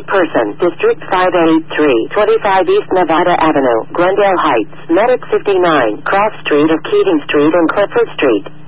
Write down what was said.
Missing person. District 583. 25 East Nevada Avenue. Glendale Heights. Medic 59. Cross Street of Keating Street and Clifford Street.